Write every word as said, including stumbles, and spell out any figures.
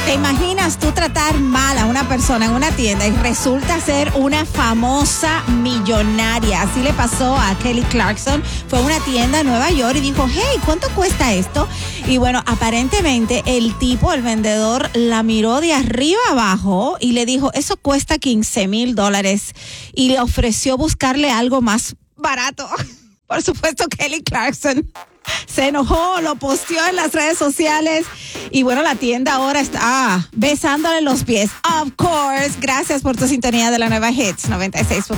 ¿Te imaginas tú tratar mal a una persona en una tienda y resulta ser una famosa millonaria? Así le pasó a Kelly Clarkson. Fue a una tienda en Nueva York y dijo, hey, ¿cuánto cuesta esto? Y bueno, aparentemente el tipo, el vendedor, la miró de arriba abajo y le dijo, eso cuesta quince mil dólares. Y le ofreció buscarle algo más barato. Por supuesto, Kelly Clarkson se enojó, lo posteó en las redes sociales y bueno, la tienda ahora está ah, besándole los pies. Of course, gracias por tu sintonía de la nueva Hits noventa y seis punto